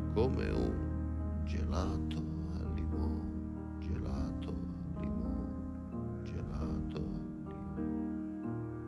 come un gelato al limone, gelato al limone, gelato al limone.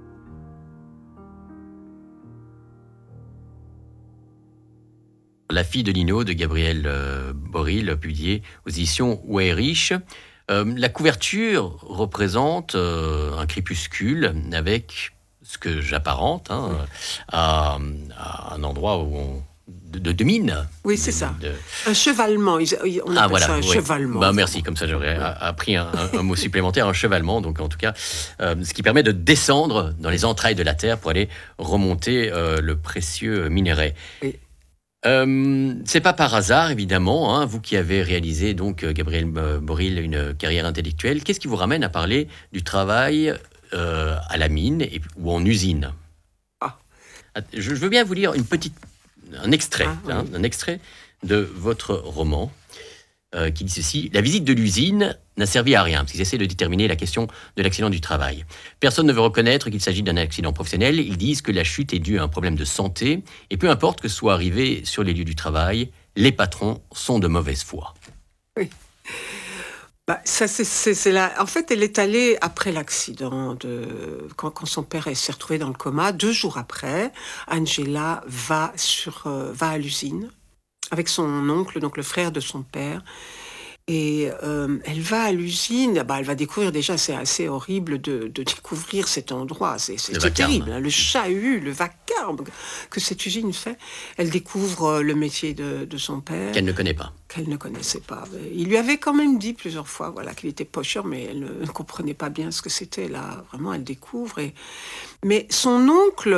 La fille de Nino de Gabriel Boril, publié aux éditions Weyrich. La couverture représente un crépuscule avec ce que j'apparente à un endroit où de mine. Oui, c'est ça. Un chevalement. On appelle ça un chevalement. Merci, comme ça j'aurais appris un mot supplémentaire, un chevalement. Donc en tout cas, ce qui permet de descendre dans les entrailles de la terre pour aller remonter le précieux minerai. Oui. C'est pas par hasard, évidemment, vous qui avez réalisé, donc, Gabriel Boril, une carrière intellectuelle. Qu'est-ce qui vous ramène à parler du travail à la mine ou en usine ? Je veux bien vous lire un extrait de votre roman qui dit ceci. La visite de l'usine n'a servi à rien, parce qu'ils essaient de déterminer la question de l'accident du travail. Personne ne veut reconnaître qu'il s'agit d'un accident professionnel. Ils disent que la chute est due à un problème de santé. Et peu importe que ce soit arrivé sur les lieux du travail, les patrons sont de mauvaise foi. Oui. Ça, c'est là. En fait, elle est allée après l'accident, quand son père s'est retrouvé dans le coma. 2 jours après, Angela va à l'usine avec son oncle, donc le frère de son père. Et elle va à l'usine, elle va découvrir déjà, c'est assez horrible de découvrir cet endroit, c'est terrible, le chahut, le vacarme que cette usine fait. Elle découvre le métier de son père. Qu'elle ne connaît pas. Qu'elle ne connaissait pas. Il lui avait quand même dit plusieurs fois qu'il était pocheur, mais elle ne comprenait pas bien ce que c'était. Là, vraiment, elle découvre. Mais son oncle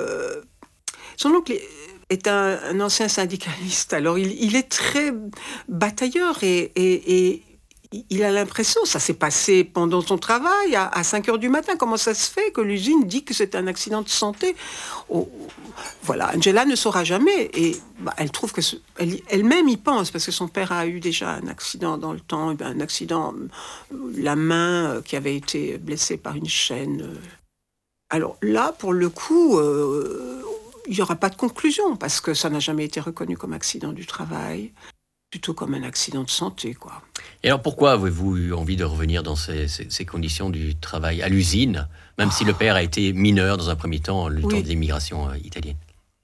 est un ancien syndicaliste. Alors, il est très batailleur et il a l'impression, ça s'est passé pendant son travail, à 5 heures du matin. Comment ça se fait que l'usine dit que c'est un accident de santé ? Voilà, Angela ne saura jamais. Et elle trouve que elle-même y pense, parce que son père a eu déjà un accident dans le temps, un accident, la main qui avait été blessée par une chaîne. Alors là, pour le coup, il n'y aura pas de conclusion, parce que ça n'a jamais été reconnu comme accident du travail, plutôt comme un accident de santé, quoi. Et alors pourquoi avez-vous eu envie de revenir dans ces conditions du travail à l'usine, même si le père a été mineur dans un premier temps, le temps de l'immigration italienne ?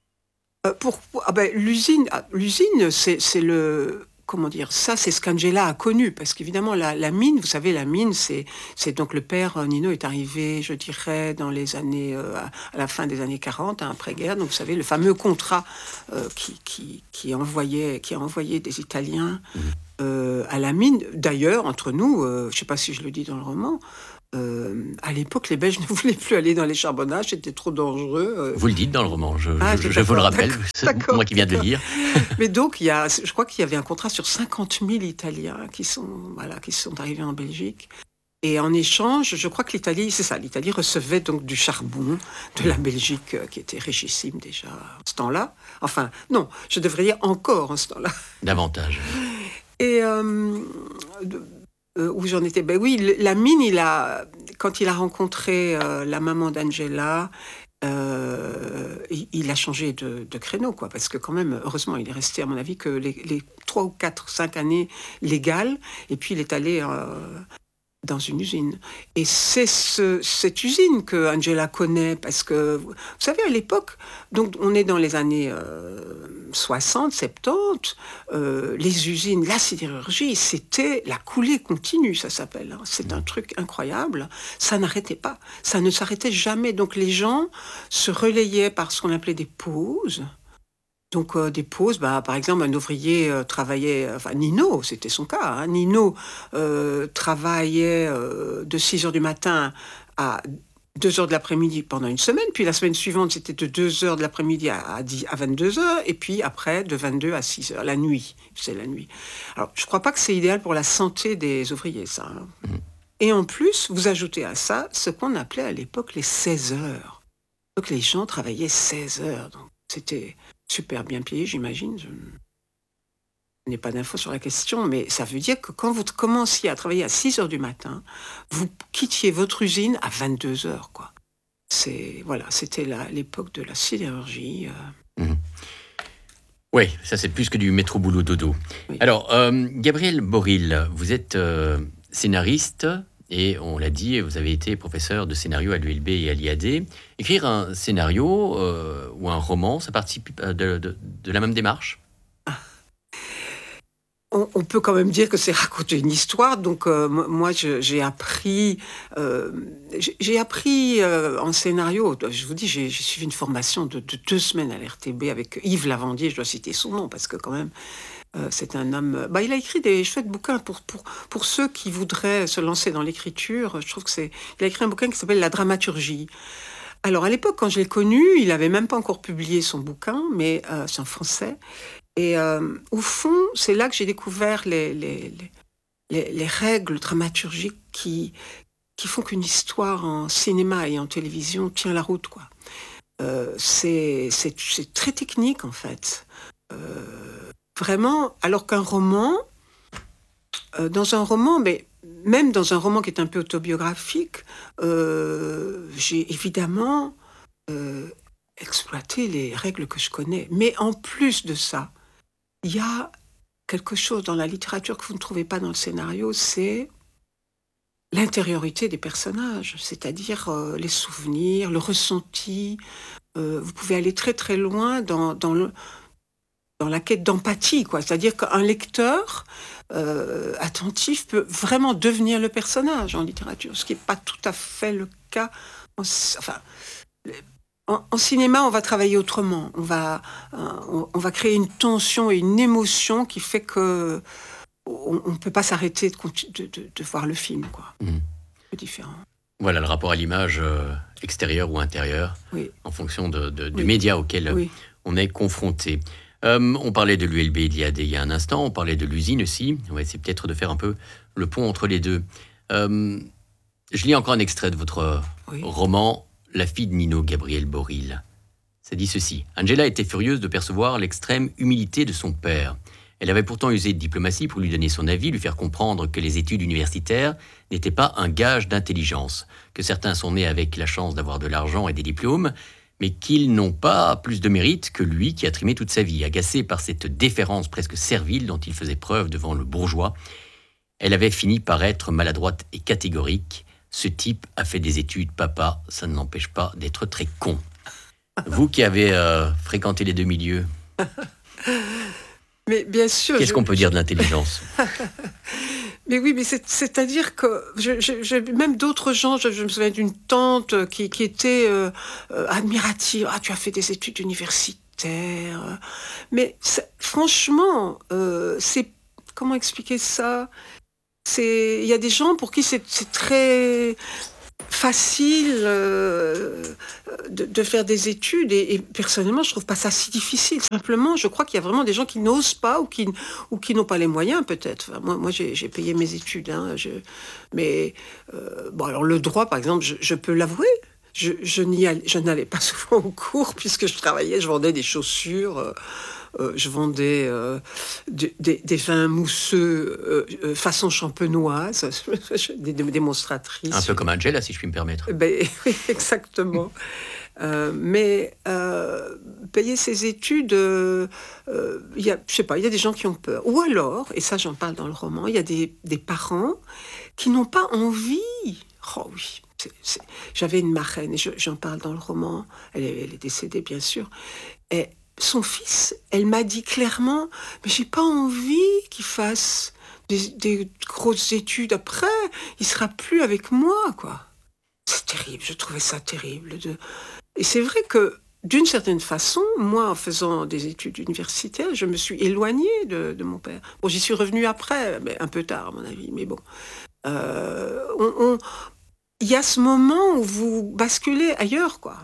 L'usine, c'est le... Comment dire, ça, c'est ce qu'Angela a connu, parce qu'évidemment, la mine, vous savez, la mine, c'est donc le père Nino est arrivé, je dirais, dans les années, à la fin des années 40, après-guerre. Donc, vous savez, le fameux contrat qui a envoyé des Italiens à la mine. D'ailleurs, entre nous, je ne sais pas si je le dis dans le roman, à l'époque, les Belges ne voulaient plus aller dans les charbonnages, c'était trop dangereux. Vous le dites dans le roman, je vous le rappelle, c'est moi qui viens de le lire. Mais donc, je crois qu'il y avait un contrat sur 50 000 Italiens qui sont arrivés en Belgique. Et en échange, je crois que l'Italie recevait donc du charbon de la Belgique, qui était richissime déjà en ce temps-là. Enfin, non, je devrais dire encore en ce temps-là. Davantage. Et... où j'en étais, la mine, quand il a rencontré la maman d'Angela, il a changé de créneau, quoi, parce que quand même, heureusement, il est resté, à mon avis, que les 3 ou 4, 5 années légales, et puis il est allé dans une usine. Et c'est cette usine que Angela connaît, parce que, vous savez, à l'époque, donc on est dans les années 60, 70, les usines, la sidérurgie, c'était la coulée continue, ça s'appelle. C'est un truc incroyable. Ça n'arrêtait pas. Ça ne s'arrêtait jamais. Donc les gens se relayaient par ce qu'on appelait des pauses. Donc des pauses, par exemple, un ouvrier travaillait, Nino, c'était son cas, Nino travaillait de 6 heures du matin à 2 heures de l'après-midi pendant une semaine, puis la semaine suivante, c'était de 2 heures de l'après-midi à 22 heures, et puis après, de 22 à 6 heures, la nuit, c'est la nuit. Alors, je ne crois pas que c'est idéal pour la santé des ouvriers, ça. Et en plus, vous ajoutez à ça ce qu'on appelait à l'époque les 16 heures. Donc les gens travaillaient 16 heures, donc c'était... super bien payé, j'imagine. Je n'ai pas d'infos sur la question, mais ça veut dire que quand vous commenciez à travailler à 6 heures du matin, vous quittiez votre usine à 22 heures, quoi. C'était l'époque de la sidérurgie. Oui, ça c'est plus que du métro boulot dodo. Oui. Alors, Gabriel Boril, vous êtes scénariste et on l'a dit, vous avez été professeur de scénario à l'ULB et à l'IAD. Écrire un scénario ou un roman, ça participe de la même démarche? On peut quand même dire que c'est raconter une histoire. Donc moi, j'ai appris en scénario. Je vous dis, j'ai suivi une formation de 2 semaines à l'RTB avec Yves Lavandier. Je dois citer son nom parce que quand même, c'est un homme. Il a écrit des chouettes bouquins pour ceux qui voudraient se lancer dans l'écriture. Je trouve que il a écrit un bouquin qui s'appelle La dramaturgie. Alors à l'époque, quand je l'ai connu, il n'avait même pas encore publié son bouquin, mais c'est en français. Et au fond, c'est là que j'ai découvert les règles dramaturgiques qui font qu'une histoire en cinéma et en télévision tient la route, quoi. C'est très technique, en fait. Vraiment, alors qu'un roman, dans un roman, mais même dans un roman qui est un peu autobiographique, j'ai évidemment exploité les règles que je connais. Mais en plus de ça, il y a quelque chose dans la littérature que vous ne trouvez pas dans le scénario, c'est l'intériorité des personnages, c'est-à-dire les souvenirs, le ressenti. Vous pouvez aller très très loin dans la quête d'empathie, quoi. C'est-à-dire qu'un lecteur attentif peut vraiment devenir le personnage en littérature, ce qui n'est pas tout à fait le cas. En cinéma, on va travailler autrement. On va créer une tension et une émotion qui fait que on ne peut pas s'arrêter de voir le film, quoi. C'est différent. Voilà, le rapport à l'image extérieure ou intérieure, Oui. en fonction du média auquel on est confronté. On parlait de l'ULB et de l'IAD il y a un instant, on parlait de l'usine aussi. On va essayer peut-être de faire un peu le pont entre les deux. Je lis encore un extrait de votre roman « La fille de Nino », Gabriel Boril. Ça dit ceci. Angela était furieuse de percevoir l'extrême humilité de son père. Elle avait pourtant usé de diplomatie pour lui donner son avis, lui faire comprendre que les études universitaires n'étaient pas un gage d'intelligence, que certains sont nés avec la chance d'avoir de l'argent et des diplômes, mais qu'ils n'ont pas plus de mérite que lui qui a trimé toute sa vie. Agacée par cette déférence presque servile dont il faisait preuve devant le bourgeois, elle avait fini par être maladroite et catégorique. Ce type a fait des études, papa, ça ne l'empêche pas d'être très con. Vous qui avez fréquenté les deux milieux, mais bien sûr. Qu'est-ce qu'on peut dire de l'intelligence? Mais oui, mais c'est-à-dire que j'ai même d'autres gens, je me souviens d'une tante qui était admirative. Ah, tu as fait des études universitaires. Mais franchement, c'est... Comment expliquer ça? Il y a des gens pour qui c'est très facile de faire des études et personnellement je trouve pas ça si difficile. Simplement je crois qu'il y a vraiment des gens qui n'osent pas ou qui n'ont pas les moyens peut-être. Enfin, moi j'ai payé mes études, hein, mais alors le droit par exemple je peux l'avouer. Je n'allais pas souvent au cours puisque je travaillais, je vendais des chaussures, je vendais des vins mousseux façon champenoise, des démonstratrices. Un peu comme Angela, si je puis me permettre. Oui, exactement. Mais payer ses études, il y a des gens qui ont peur. Ou alors, et ça j'en parle dans le roman, il y a des parents qui n'ont pas envie. Oh oui. J'avais une marraine, et j'en parle dans le roman, elle est décédée bien sûr, et son fils, elle m'a dit clairement, mais j'ai pas envie qu'il fasse des grosses études après, il sera plus avec moi, quoi. C'est terrible, je trouvais ça terrible. Et c'est vrai que, d'une certaine façon, moi, en faisant des études universitaires, je me suis éloignée de mon père. Bon, j'y suis revenue après, mais un peu tard, à mon avis, mais bon. Il y a ce moment où vous basculez ailleurs, quoi.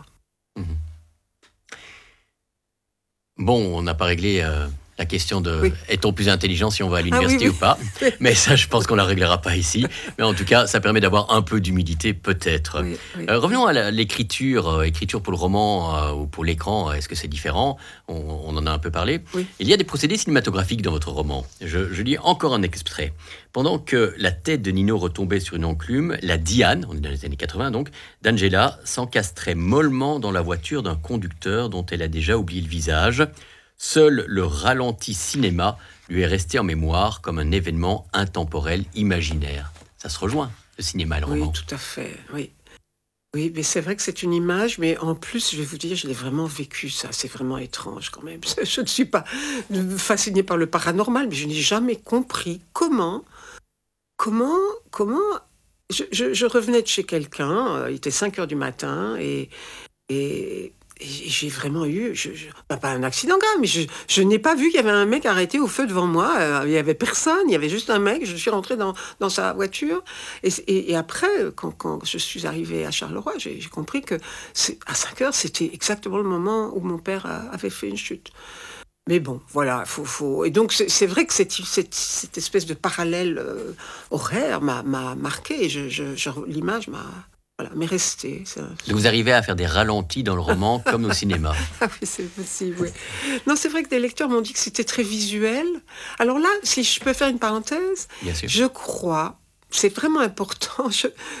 Bon, on n'a pas réglé la question de est-on plus intelligent si on va à l'université ou pas, mais ça, je pense qu'on la réglera pas ici. Mais en tout cas, ça permet d'avoir un peu d'humilité, peut-être. Revenons à l'écriture, écriture pour le roman ou pour l'écran. Est-ce que c'est différent? On en a un peu parlé. Il y a des procédés cinématographiques dans votre roman. Je lis encore un extrait. Pendant que la tête de Nino retombait sur une enclume, la Diane, on est dans les années 80 donc, d'Angela s'encastrait mollement dans la voiture d'un conducteur dont elle a déjà oublié le visage. Seul le ralenti cinéma lui est resté en mémoire comme un événement intemporel, imaginaire. Ça se rejoint, le cinéma et le Oui, roman. tout à fait, oui. Oui, mais c'est vrai que c'est une image, mais en plus, je vais vous dire, je l'ai vraiment vécu, ça. C'est vraiment étrange quand même. Je ne suis pas fascinée par le paranormal, mais je n'ai jamais compris comment, comment. Je revenais de chez quelqu'un, il était 5 heures du matin, et j'ai vraiment eu, pas un accident grave, mais je n'ai pas vu qu'il y avait un mec arrêté au feu devant moi. Il n'y avait personne, il y avait juste un mec. Je suis rentrée dans sa voiture. Et après, quand je suis arrivée à Charleroi, j'ai compris que à 5 heures, c'était exactement le moment où mon père avait fait une chute. Mais bon, voilà, Et donc, c'est vrai que cette espèce de parallèle horaire m'a marqué. Et l'image m'est restée. Donc vous arrivez à faire des ralentis dans le roman comme au cinéma. Ah oui, c'est possible, oui. Non, c'est vrai que des lecteurs m'ont dit que c'était très visuel. Alors là, si je peux faire une parenthèse, Bien sûr. je crois, c'est vraiment important,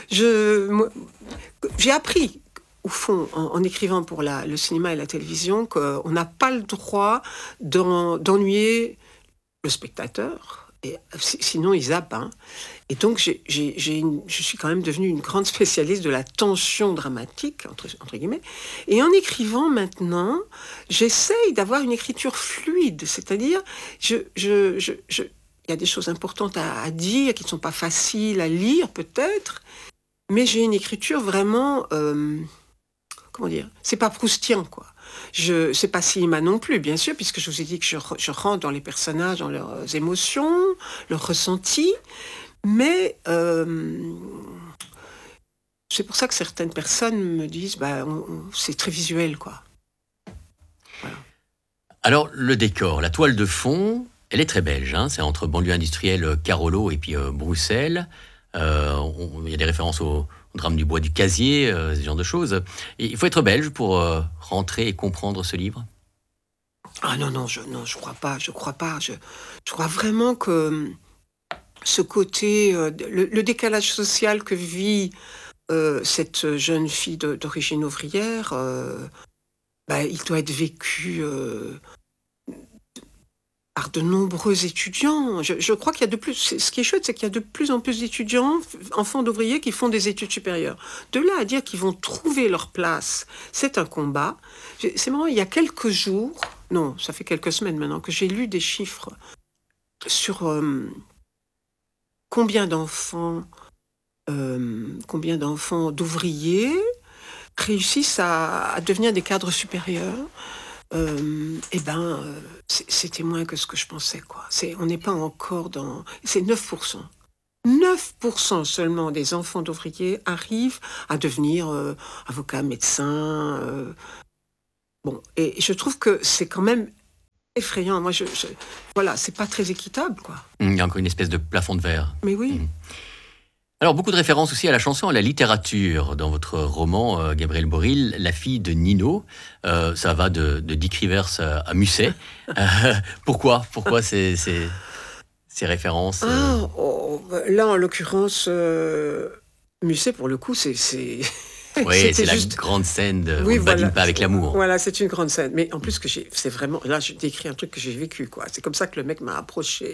j'ai appris, au fond, en écrivant pour le cinéma et la télévision, qu'on n'a pas le droit d'ennuyer le spectateur. Et sinon, il zappe. Hein. Et donc, je suis quand même devenue une grande spécialiste de la tension dramatique, entre guillemets. Et en écrivant maintenant, j'essaye d'avoir une écriture fluide. C'est-à-dire, il y a des choses importantes à dire qui ne sont pas faciles à lire, peut-être. Mais j'ai une écriture vraiment... comment dire ? C'est pas proustien, quoi. C'est pas cinéma non plus, bien sûr, puisque je vous ai dit que je rentre dans les personnages, dans leurs émotions, leurs ressentis. Mais c'est pour ça que certaines personnes me disent c'est très visuel, quoi. Voilà. Alors, le décor, la toile de fond, elle est très belge. Hein, c'est entre banlieue industrielle Carolo et puis Bruxelles. Il y a des références au drame du bois du Casier, ce genre de choses. Et il faut être belge pour rentrer et comprendre ce livre. Ah non, je crois pas. Je crois vraiment que ce côté, le décalage social que vit cette jeune fille d'origine ouvrière, il doit être vécu par de nombreux étudiants. Je crois qu'il y a ce qui est chouette, c'est qu'il y a de plus en plus d'étudiants, enfants d'ouvriers, qui font des études supérieures. De là à dire qu'ils vont trouver leur place, c'est un combat. C'est marrant, il y a quelques jours, non, ça fait quelques semaines maintenant, que j'ai lu des chiffres sur combien d'enfants d'ouvriers réussissent à devenir des cadres supérieurs. C'était moins que ce que je pensais, quoi. On n'est pas encore dans... C'est 9%. 9% seulement des enfants d'ouvriers arrivent à devenir avocats, médecins. Bon, et je trouve que c'est quand même effrayant. Moi, voilà, c'est pas très équitable, quoi. Il y a encore une espèce de plafond de verre. Mais oui. Alors, beaucoup de références aussi à la chanson, à la littérature. Dans votre roman, Gabriel Boril, La fille de Nino, ça va de Dick Rivers à Musset. Pourquoi ces références Là, en l'occurrence, Musset, pour le coup, c'est... Oui, c'est la grande scène de On ne badine pas avec l'amour. Voilà, c'est une grande scène. Mais en plus, c'est vraiment... Là, je décris un truc que j'ai vécu, quoi. C'est comme ça que le mec m'a approché.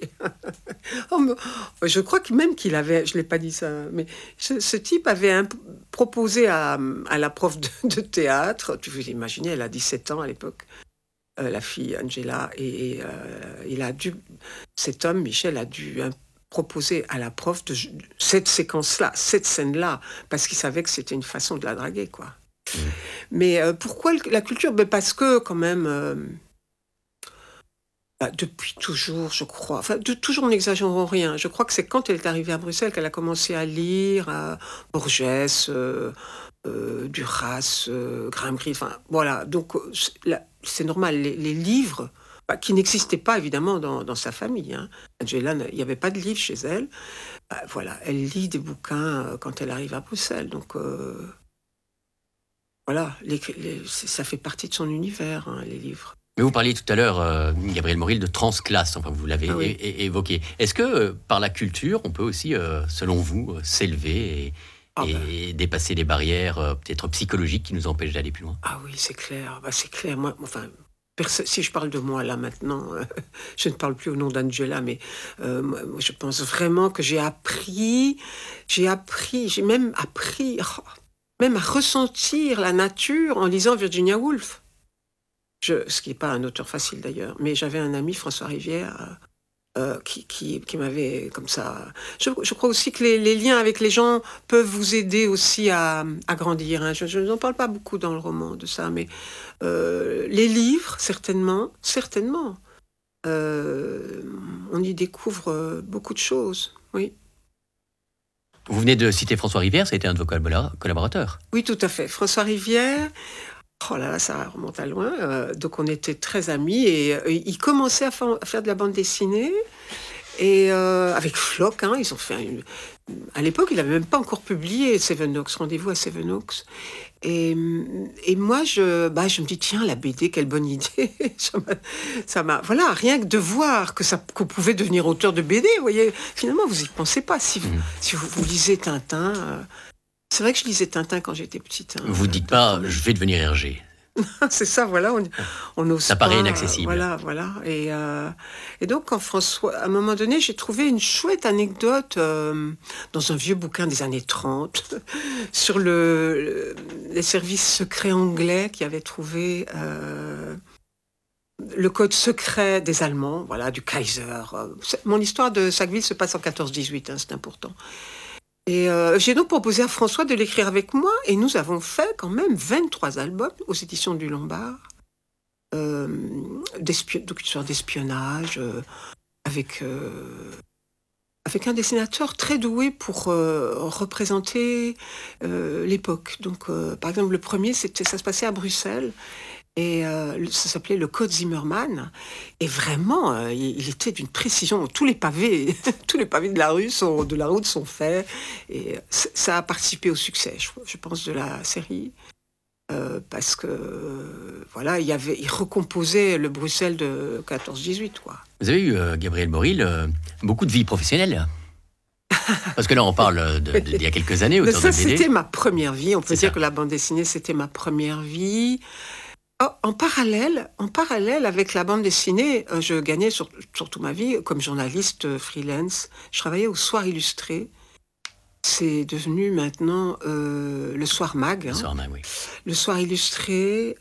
Je crois que même qu'il avait... Je ne l'ai pas dit ça, mais ce type avait proposé à la prof de théâtre, tu vous imaginez, elle a 17 ans à l'époque, la fille Angela, et cet homme, Michel, a dû proposer à la prof de cette séquence-là, cette scène-là, parce qu'il savait que c'était une façon de la draguer, quoi. Mais pourquoi la culture ? Parce que, quand même, depuis toujours, je crois, toujours n'exagérons rien, je crois que c'est quand elle est arrivée à Bruxelles qu'elle a commencé à lire Borges, Duras, Grimgry, voilà. Donc, c'est normal, les livres... qui n'existait pas évidemment dans sa famille. Hein. Angela, il n'y avait pas de livre chez elle. Voilà, elle lit des bouquins quand elle arrive à Bruxelles. Donc voilà, ça fait partie de son univers, hein, les livres. Mais vous parliez tout à l'heure, Gabriel Boril, de transclasse, enfin vous l'avez évoqué. Est-ce que par la culture, on peut aussi, selon vous, s'élever et dépasser les barrières peut-être psychologiques qui nous empêchent d'aller plus loin ? Ah oui, c'est clair. C'est clair. Moi, Si je parle de moi là maintenant, je ne parle plus au nom d'Angela, mais moi, je pense vraiment que j'ai même appris, même à ressentir la nature en lisant Virginia Woolf. Ce qui n'est pas un auteur facile d'ailleurs, mais j'avais un ami, François Rivière, qui m'avait comme ça. Je crois aussi que les liens avec les gens peuvent vous aider aussi à grandir, hein. Je n'en parle pas beaucoup dans le roman de ça, mais les livres, certainement, certainement. On y découvre beaucoup de choses, oui. Vous venez de citer François Rivière, ça a été un de vos collaborateurs. Oui, tout à fait. François Rivière, oh là là, ça remonte à loin. Donc on était très amis et il commençait à faire de la bande dessinée. Et avec Flock, hein, ils ont fait à l'époque, il n'avait même pas encore publié Sevenoaks, Rendez-vous à Sevenoaks. Et moi, je me dis, tiens, la BD, quelle bonne idée. Voilà, rien que de voir qu'on pouvait devenir auteur de BD, vous voyez, finalement, vous n'y pensez pas. Si vous lisez Tintin, c'est vrai que je lisais Tintin quand j'étais petite. Hein, vous ne dites pas, je vais devenir Hergé. C'est ça, voilà, on ose ça paraît pas, inaccessible. Voilà. Et donc, quand François, à un moment donné, j'ai trouvé une chouette anecdote dans un vieux bouquin des années 30 sur les services secrets anglais qui avaient trouvé le code secret des Allemands, voilà, du Kaiser. Mon histoire de Sackville se passe en 14-18, hein, c'est important. Et j'ai donc proposé à François de l'écrire avec moi, et nous avons fait quand même 23 albums aux éditions du Lombard, donc une sorte d'espionnage, avec un dessinateur très doué pour représenter l'époque. Donc, par exemple, le premier, ça se passait à Bruxelles, et ça s'appelait le Code Zimmermann. Et vraiment, il était d'une précision. Tous les pavés de la route sont faits. Et ça a participé au succès, je pense, de la série. Parce que, voilà, il recomposait le Bruxelles de 14-18, quoi. Vous avez eu, Gabriel Boril, beaucoup de vie professionnelle. Parce que là, on parle d'il y a quelques années, auteur de BD. C'était ma première vie. On peut dire que la bande dessinée, c'était ma première vie. En parallèle avec la bande dessinée, je gagnais surtout ma vie comme journaliste freelance. Je travaillais au Soir Illustré. C'est devenu maintenant le Soir Mag. Le Soir Mag, oui. Le Soir Illustré.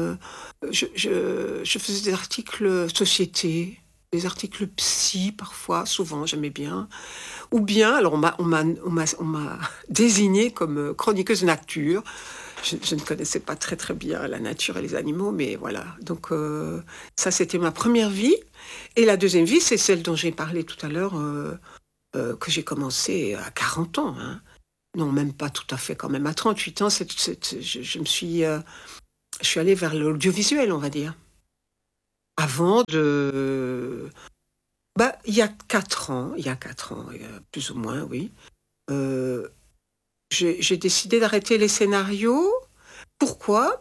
Je faisais des articles société, des articles psy parfois, souvent, j'aimais bien. Ou bien, alors on m'a désignée comme chroniqueuse nature. Je ne connaissais pas très très bien la nature et les animaux, mais voilà. Donc ça, c'était ma première vie. Et la deuxième vie, c'est celle dont j'ai parlé tout à l'heure, que j'ai commencé à 40 ans. Hein. Non, même pas tout à fait quand même. À 38 ans, je suis allée vers l'audiovisuel, on va dire. Avant de... il y a 4 ans, plus ou moins, oui. J'ai décidé d'arrêter les scénarios. Pourquoi ?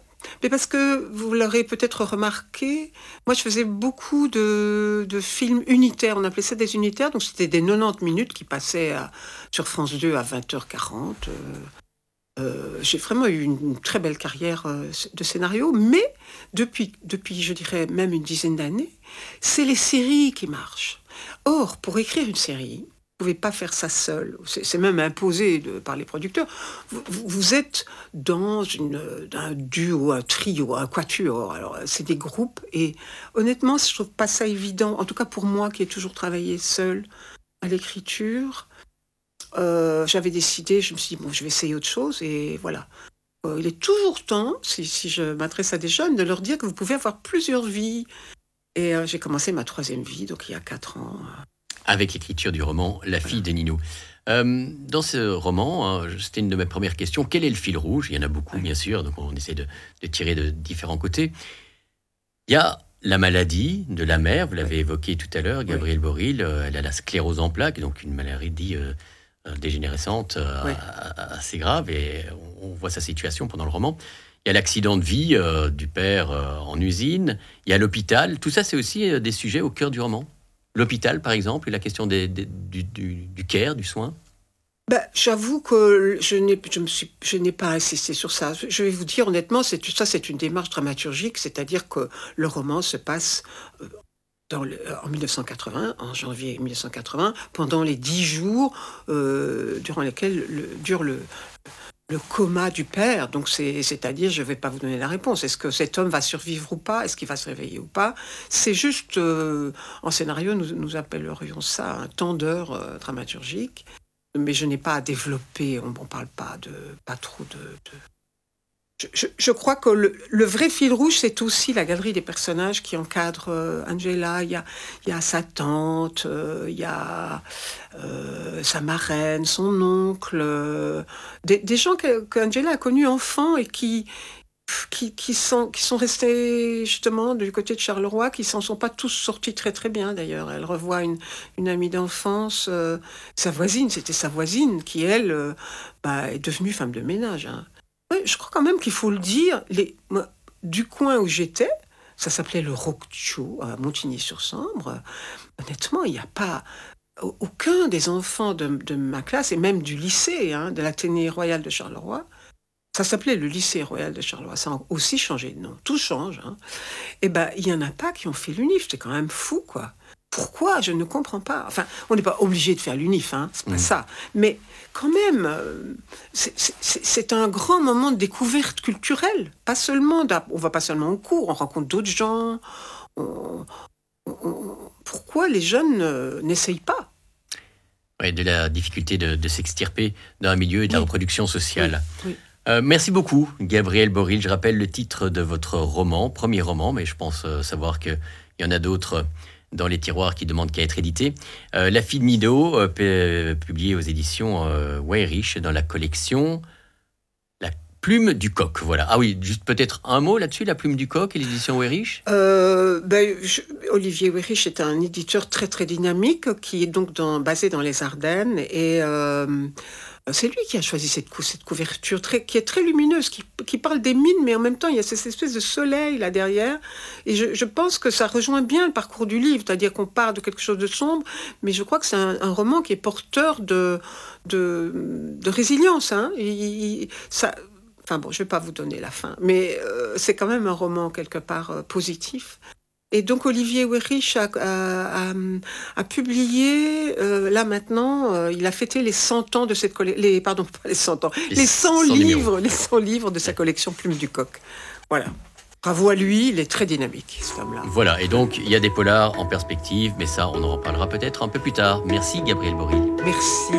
Mais parce que, vous l'aurez peut-être remarqué, moi je faisais beaucoup de films unitaires, on appelait ça des unitaires, donc c'était des 90 minutes qui passaient sur France 2 à 20h40. J'ai vraiment eu une très belle carrière de scénario, mais depuis, je dirais même une dizaine d'années, c'est les séries qui marchent. Or, pour écrire une série, vous ne pouvez pas faire ça seul. C'est même imposé par les producteurs. Vous êtes dans un duo, un trio, un quatuor. Alors, c'est des groupes. Et honnêtement, je ne trouve pas ça évident. En tout cas, pour moi, qui ai toujours travaillé seul à l'écriture, j'avais décidé, je me suis dit, bon, je vais essayer autre chose. Et voilà. Il est toujours temps, si je m'adresse à des jeunes, de leur dire que vous pouvez avoir plusieurs vies. Et j'ai commencé ma 3e vie, donc il y a 4 ans. Avec l'écriture du roman La fille de Nino. Dans ce roman, c'était une de mes premières questions, quel est le fil rouge ? Il y en a beaucoup, bien sûr, donc on essaie de tirer de différents côtés. Il y a la maladie de la mère, vous l'avez évoqué tout à l'heure, Gabriel Boril, elle a la sclérose en plaques, donc une maladie dégénérescente assez grave, et on voit sa situation pendant le roman. Il y a l'accident de vie du père en usine, il y a l'hôpital, tout ça c'est aussi des sujets au cœur du roman. L'hôpital, par exemple, et la question du care, du soin. J'avoue que je n'ai pas insisté sur ça. Je vais vous dire honnêtement, c'est une démarche dramaturgique, c'est-à-dire que le roman se passe en 1980, en janvier 1980, pendant les 10 jours durant lesquels dure le coma du père. Donc c'est-à-dire, je ne vais pas vous donner la réponse. Est-ce que cet homme va survivre ou pas? Est-ce qu'il va se réveiller ou pas? C'est juste, en scénario, nous appellerions ça un temps d'heure dramaturgique. Mais je n'ai pas à développer, on ne parle pas trop de... Je crois que le vrai fil rouge, c'est aussi la galerie des personnages qui encadrent Angela. Il y a sa tante, il y a sa marraine, son oncle, des gens qu'Angela a connus enfants et qui sont restés justement du côté de Charleroi, qui s'en sont pas tous sortis très très bien d'ailleurs. Elle revoit une amie d'enfance, sa voisine, c'était sa voisine qui elle est devenue femme de ménage. Hein. Ouais, je crois quand même qu'il faut le dire, moi, du coin où j'étais, ça s'appelait le Rocchio à Montigny-sur-Sambre. Honnêtement, il n'y a pas aucun des enfants de ma classe et même du lycée, hein, de l'Athénée royal de Charleroi. Ça s'appelait le lycée royal de Charleroi. Ça a aussi changé de nom. Tout change. Hein. Il n'y en a pas qui ont fait l'UNIF. C'était quand même fou, quoi. Pourquoi? Je ne comprends pas. Enfin, on n'est pas obligé de faire l'UNIF, hein, c'est pas ça. Mais quand même, c'est un grand moment de découverte culturelle. Pas seulement, on va pas seulement au cours, on rencontre d'autres gens. Pourquoi les jeunes n'essayent pas? Ouais, de la difficulté de s'extirper d'un milieu et de la reproduction sociale. Oui. Merci beaucoup, Gabrielle Boril. Je rappelle le titre de votre roman, premier roman, mais je pense savoir qu'il y en a d'autres dans les tiroirs qui demandent qu'à être édités. La fille de Nido, publiée aux éditions Weyrich dans la collection La Plume du Coq. Voilà. Ah oui, juste peut-être un mot là-dessus, La Plume du Coq et l'édition Weyrich. Olivier Weyrich est un éditeur très très dynamique qui est donc basé dans les Ardennes et c'est lui qui a choisi cette couverture qui est très lumineuse, qui parle des mines, mais en même temps, il y a cette espèce de soleil là derrière. Et je pense que ça rejoint bien le parcours du livre, c'est-à-dire qu'on part de quelque chose de sombre, mais je crois que c'est un roman qui est porteur de résilience. Hein. Enfin bon, je ne vais pas vous donner la fin, mais c'est quand même un roman quelque part positif. Et donc Olivier Weyrich a publié, là maintenant, il a fêté les 100 ans de cette collection, pardon, pas les 100 ans, les 100 livres, les 100 livres de sa collection Plume du Coq. Voilà. Bravo à lui, il est très dynamique, ce homme-là. Voilà, et donc il y a des polars en perspective, mais ça, on en reparlera peut-être un peu plus tard. Merci Gabrielle Boril. Merci.